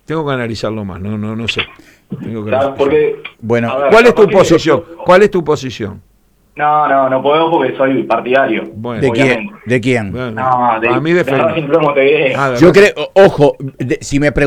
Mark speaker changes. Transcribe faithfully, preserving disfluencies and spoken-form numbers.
Speaker 1: Tengo que analizarlo más, no, no, no sé. Tengo que
Speaker 2: ¿Sabes? Porque,
Speaker 3: Bueno,
Speaker 2: a ver,
Speaker 1: ¿cuál es tu
Speaker 2: capaz que-
Speaker 1: posición? ¿Cuál es tu posición?
Speaker 2: No, no, no puedo porque soy partidario.
Speaker 1: Bueno.
Speaker 3: ¿de quién?
Speaker 2: obviamente.
Speaker 3: ¿De quién?
Speaker 1: Bueno,
Speaker 2: No, de,
Speaker 1: a mí
Speaker 2: de
Speaker 1: defensa.
Speaker 2: Racing Club Montevideo.
Speaker 1: Ah, de
Speaker 3: Yo
Speaker 1: Racing.
Speaker 3: creo, ojo, de- si me